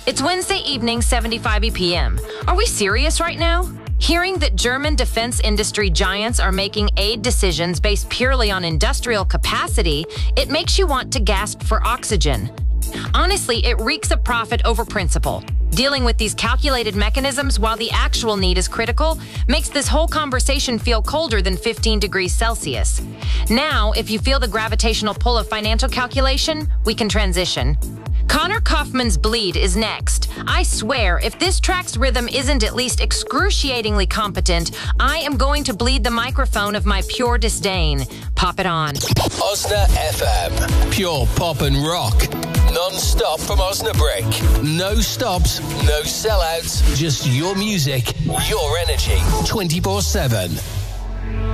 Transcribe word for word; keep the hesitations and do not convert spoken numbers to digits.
It's Wednesday evening, seventy-five E P M. Are we serious right now? Hearing that German defense industry giants are making aid decisions based purely on industrial capacity, it makes you want to gasp for oxygen. Honestly, it reeks of profit over principle. Dealing with these calculated mechanisms while the actual need is critical makes this whole conversation feel colder than fifteen degrees Celsius. Now, if you feel the gravitational pull of financial calculation, we can transition. Connor Kaufman's Bleed is next. I swear, if this track's rhythm isn't at least excruciatingly competent, I am going to bleed the microphone of my pure disdain. Pop it on. Osna F M. Pure pop and rock. Non-stop from Osnabrück. No stops, no sellouts, just your music, your energy, twenty-four seven.